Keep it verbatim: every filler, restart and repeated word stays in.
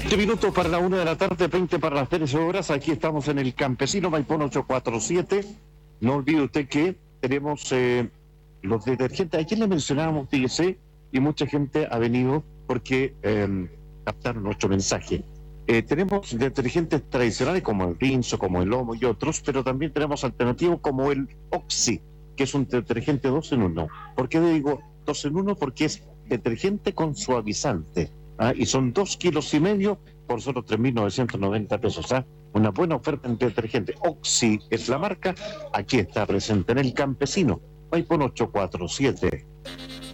veinte minutos para la una de la tarde, veinte para las tres horas. Aquí estamos en el Campesino, Maipón ocho cuatro siete. No olvide usted que tenemos eh, los detergentes. Ayer le mencionábamos, fíjese, y mucha gente ha venido porque eh, captaron nuestro mensaje. Eh, tenemos detergentes tradicionales como el Rinso, como el Omo y otros, pero también tenemos alternativos como el Oxy, que es un detergente dos en uno. ¿Por qué le digo dos en uno? Porque es detergente con suavizante. ¿Ah? Y son dos kilos y medio por solo tres mil novecientos noventa pesos. ¿Ah? Una buena oferta en detergente. Oxy es la marca. Aquí está presente en el Campesino. Maipón ocho cuatro siete.